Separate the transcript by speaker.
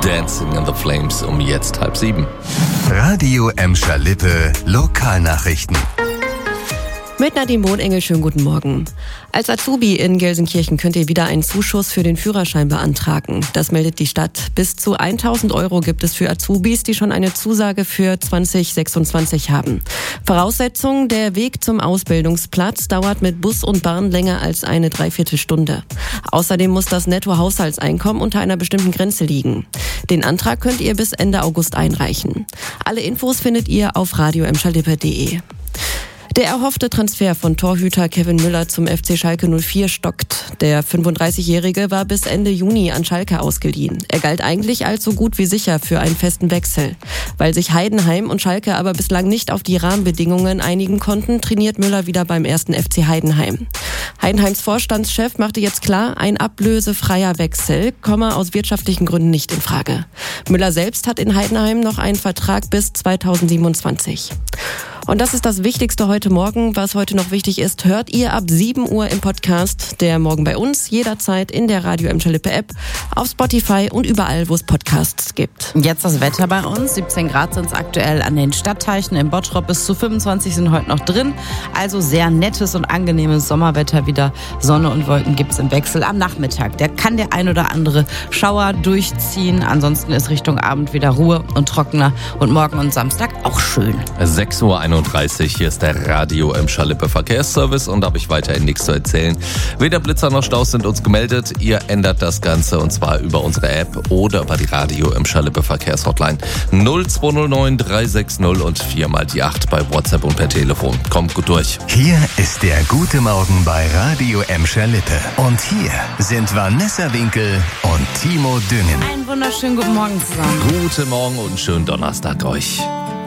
Speaker 1: Dancing in the Flames um jetzt 6:30.
Speaker 2: Radio Emscher Lippe Lokalnachrichten.
Speaker 3: Mit Nadine Bohnengel, schönen guten Morgen. Als Azubi in Gelsenkirchen könnt ihr wieder einen Zuschuss für den Führerschein beantragen. Das meldet die Stadt. Bis zu 1.000 € gibt es für Azubis, die schon eine Zusage für 2026 haben. Voraussetzung: der Weg zum Ausbildungsplatz dauert mit Bus und Bahn länger als eine Dreiviertelstunde. Außerdem muss das Nettohaushaltseinkommen unter einer bestimmten Grenze liegen. Den Antrag könnt ihr bis Ende August einreichen. Alle Infos findet ihr auf radioemscherlippe.de. Der erhoffte Transfer von Torhüter Kevin Müller zum FC Schalke 04 stockt. Der 35-Jährige war bis Ende Juni an Schalke ausgeliehen. Er galt eigentlich als so gut wie sicher für einen festen Wechsel. Weil sich Heidenheim und Schalke aber bislang nicht auf die Rahmenbedingungen einigen konnten, trainiert Müller wieder beim 1. FC Heidenheim. Heidenheims Vorstandschef machte jetzt klar, ein ablösefreier Wechsel komme aus wirtschaftlichen Gründen nicht in Frage. Müller selbst hat in Heidenheim noch einen Vertrag bis 2027. Und das ist das Wichtigste heute Morgen. Was heute noch wichtig ist, hört ihr ab 7 Uhr im Podcast der Morgen bei uns, jederzeit in der Radio Emscher Lippe App, auf Spotify und überall, wo es Podcasts gibt.
Speaker 4: Jetzt das Wetter bei uns. 17 Grad sind es aktuell an den Stadtteichen. Im Bottrop bis zu 25 sind heute noch drin. Also sehr nettes und angenehmes Sommerwetter wieder. Sonne und Wolken gibt es im Wechsel am Nachmittag. Da kann der ein oder andere Schauer durchziehen. Ansonsten ist Richtung Abend wieder Ruhe und trockener. Und morgen und Samstag auch schön.
Speaker 1: 6:31 Uhr, hier ist der Radio Emscher Lippe Verkehrsservice und da habe ich weiterhin nichts zu erzählen. Weder Blitzer noch Staus sind uns gemeldet. Ihr ändert das Ganze und zwar über unsere App oder über die Radio Emscher Lippe Verkehrshotline 0209 360 und 4x8 bei WhatsApp und per Telefon. Kommt gut durch.
Speaker 2: Hier ist der gute Morgen bei Radio Emscher Lippe. Und hier sind Vanessa Winkel und Timo Düngen.
Speaker 4: Einen wunderschönen guten Morgen zusammen.
Speaker 1: Guten Morgen und schönen Donnerstag euch.